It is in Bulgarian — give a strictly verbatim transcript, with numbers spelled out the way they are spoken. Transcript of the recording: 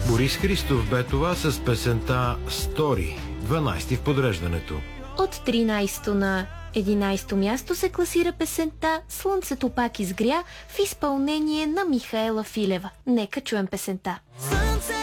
Борис Христов бе това с песента «Стори», дванайсти в подреждането. От тринайсето на единайсето място се класира песента «Слънцето пак изгря» в изпълнение на Михаела Филева. Нека чуем песента.